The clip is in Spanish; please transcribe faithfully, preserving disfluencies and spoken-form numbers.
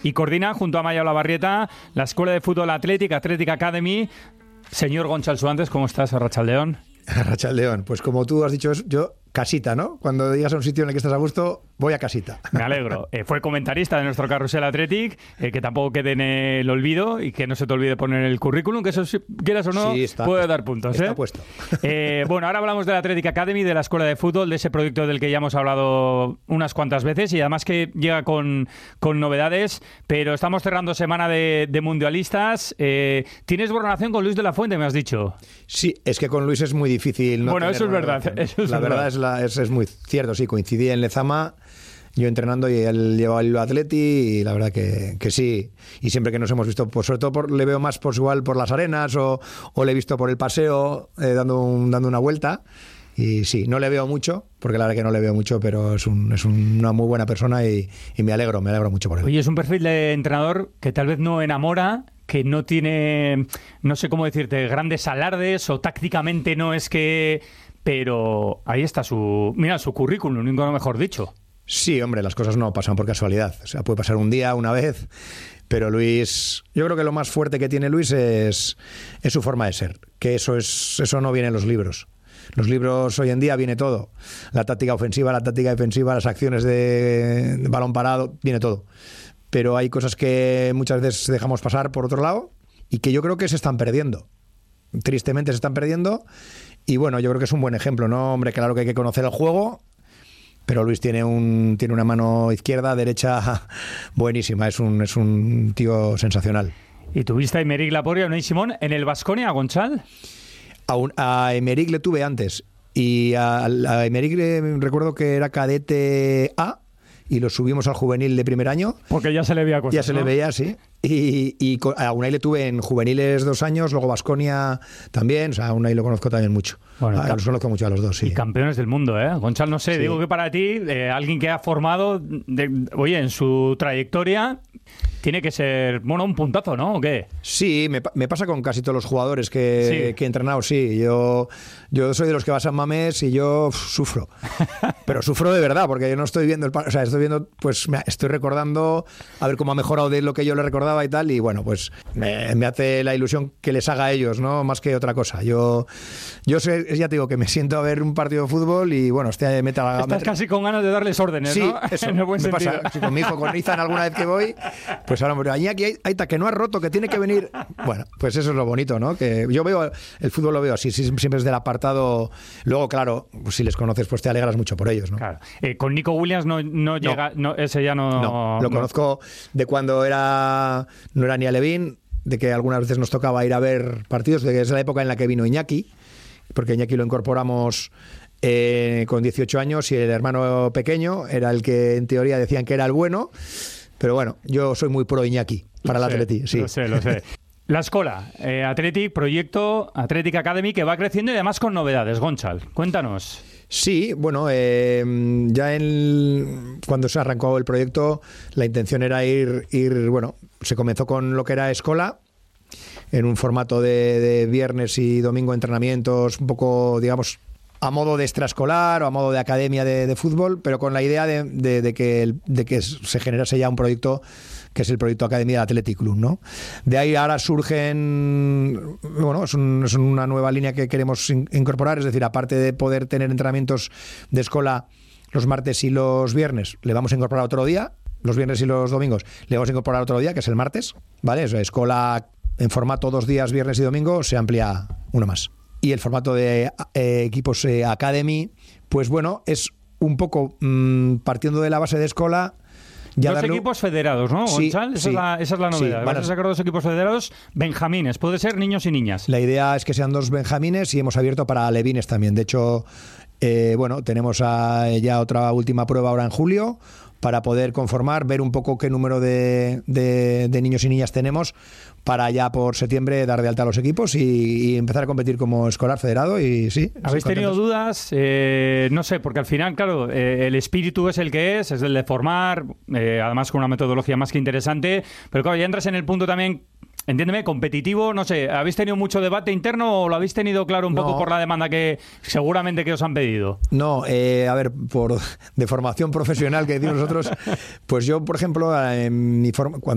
y coordina junto a Maya Olavarrieta la Escuela de Fútbol Athletic, Athletic Academy. Señor Gonçal Suantes, ¿cómo estás, Arratsaldeon? Arratsaldeon, pues como tú has dicho, yo casita, ¿no? Cuando llegas a un sitio en el que estás a gusto, voy a casita. Me alegro. Eh, fue comentarista de nuestro Carrusel Athletic, eh, que tampoco quede en el olvido y que no se te olvide poner el currículum, que eso, si quieras o no, sí, está, puede dar puntos. Está ¿eh? puesto. Eh, bueno, ahora hablamos de la Athletic Academy, de la Escuela de Fútbol, de ese proyecto del que ya hemos hablado unas cuantas veces y además que llega con, con novedades, pero estamos cerrando semana de, de mundialistas. Eh, ¿Tienes buena relación con Luis de la Fuente, me has dicho? Sí, es que con Luis es muy difícil. No bueno, eso es verdad. Eso es la verdad, verdad es, la, es, es muy cierto, sí, coincidí en Lezama, yo entrenando y él llevaba el Atleti y la verdad que, que sí, y siempre que nos hemos visto, pues sobre todo por, le veo más pues igual por las arenas o, o le he visto por el paseo eh, dando, un, dando una vuelta y sí, no le veo mucho, porque la verdad que no le veo mucho, pero es, un, es una muy buena persona y, y me alegro, me alegro mucho por él. Oye, es un perfil de entrenador que tal vez no enamora, que no tiene, no sé cómo decirte, grandes alardes o tácticamente no es que... Pero ahí está su... Mira, su currículum, nunca mejor dicho. Sí, hombre, las cosas no pasan por casualidad. O sea, puede pasar un día, una vez, pero Luis... Yo creo que lo más fuerte que tiene Luis es, es su forma de ser. Que eso, es, eso no viene en los libros. Los libros hoy en día viene todo. La táctica ofensiva, la táctica defensiva, las acciones de, de balón parado, viene todo. Pero hay cosas que muchas veces dejamos pasar por otro lado y que yo creo que se están perdiendo. Tristemente se están perdiendo. Y bueno, yo creo que es un buen ejemplo, ¿no? Hombre, claro que hay que conocer el juego, pero Luis tiene un tiene una mano izquierda, derecha buenísima, es un es un tío sensacional. ¿Y tuviste a Aymeric Laporte y a Unai Simón en el Baskonia, Gonçal? A, un, a Aymeric le tuve antes y a, a Aymeric le, recuerdo que era cadete A y lo subimos al juvenil de primer año. Porque ya se le veía cosas, Ya se ¿no? le veía, sí. Y, y a Unai le tuve en juveniles dos años, luego Baskonia también, o sea, a Unai lo conozco también mucho. Bueno, a, los conozco mucho a los dos, sí. Y campeones del mundo, ¿eh? Gonçal, no sé, sí. Digo que para ti, eh, alguien que ha formado, de, oye, en su trayectoria, tiene que ser, bueno, un puntazo, ¿no? ¿O qué? Sí, me, me pasa con casi todos los jugadores que, sí. que he entrenado, sí. Yo, yo soy de los que va a San Mamés y yo uf, sufro. Pero sufro de verdad, porque yo no estoy viendo, el, o sea, estoy viendo, pues me, estoy recordando a ver cómo ha mejorado de lo que yo le recordaba y tal, y bueno, pues me, me hace la ilusión que les haga a ellos, ¿no? Más que otra cosa. Yo, yo sé, ya te digo, que me siento a ver un partido de fútbol y bueno, este meta... Estás meta... casi con ganas de darles órdenes, sí, ¿no? Eso, en el buen me sentido. pasa, sí, con mi hijo, con Izan, alguna vez que voy, pues ahora, pero aquí hay, hay que no has roto, que tiene que venir. Bueno, pues eso es lo bonito, ¿no? Que yo veo, el fútbol lo veo así, siempre es del apartado. Luego, claro, pues si les conoces, pues te alegras mucho por ellos, ¿no? Claro. Eh, con Nico Williams no, no llega, no. No, ese ya no... No, lo no. conozco de cuando era no era ni Alevín, de que algunas veces nos tocaba ir a ver partidos, de que es la época en la que vino Iñaki, porque Iñaki lo incorporamos eh, con dieciocho años y el hermano pequeño era el que en teoría decían que era el bueno, pero bueno, yo soy muy pro Iñaki para el Atleti, sí. Lo sé, lo sé. La escuela, eh, Athletic, proyecto Athletic Academy, que va creciendo y además con novedades. Gonçal, cuéntanos. Sí, bueno, eh, ya en, cuando se arrancó el proyecto, la intención era ir, ir, bueno, se comenzó con lo que era escola, en un formato de, de viernes y domingo entrenamientos, un poco, digamos, a modo de extraescolar o a modo de academia de, de fútbol, pero con la idea de, de, de, que, de que se generase ya un proyecto que es el proyecto Academia del Athletic Club, ¿no? De ahí ahora surgen, bueno, es, un, es una nueva línea que queremos in, incorporar, es decir, aparte de poder tener entrenamientos de escuela los martes y los viernes, le vamos a incorporar otro día, los viernes y los domingos, le vamos a incorporar otro día, que es el martes, ¿vale? Es escuela en formato dos días, viernes y domingo, se amplía uno más. Y el formato de eh, equipos eh, Academy, pues bueno, es un poco mmm, partiendo de la base de escuela. Ya dos darle... equipos federados, ¿no, sí, Gonçal? Esa, sí, es la, esa es la novedad. Sí, Vas a sacar dos equipos federados benjamines. Puede ser niños y niñas. La idea es que sean dos benjamines y hemos abierto para alevines también. De hecho, eh, bueno, tenemos a, ya otra última prueba ahora en julio para poder conformar, ver un poco qué número de, de, de niños y niñas tenemos para ya por septiembre dar de alta a los equipos y, y empezar a competir como escolar federado. Y sí, ¿habéis sí, tenido dudas? Eh, no sé, porque al final, claro, eh, el espíritu es el que es, es el de formar, eh, además con una metodología más que interesante, pero claro, ya entras en el punto también, entiéndeme, competitivo, no sé, ¿habéis tenido mucho debate interno o lo habéis tenido claro un no. poco por la demanda que seguramente que os han pedido? No, eh, a ver, por de formación profesional que decimos nosotros, pues yo, por ejemplo, en mi forma, cuando